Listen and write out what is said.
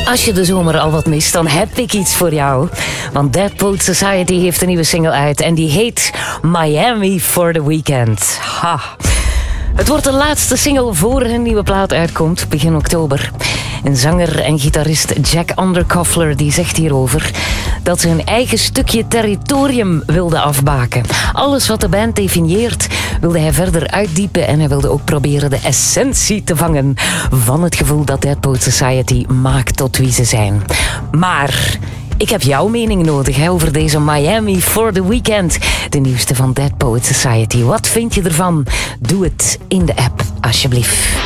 Als je de zomer al wat mist, dan heb ik iets voor jou. Want Dead Poets Society heeft een nieuwe single uit en die heet Miami for the Weekend. Ha. Het wordt de laatste single voor hun nieuwe plaat uitkomt, begin oktober. En zanger en gitarist Jack Underkoffler die zegt hierover dat ze hun eigen stukje territorium wilde afbaken. Alles wat de band definieert wilde hij verder uitdiepen en hij wilde ook proberen de essentie te vangen van het gevoel dat Dead Poets Society maakt tot wie ze zijn. Maar ik heb jouw mening nodig over deze Miami for the Weekend, de nieuwste van Dead Poets Society. Wat vind je ervan? Doe het in de app, alsjeblieft.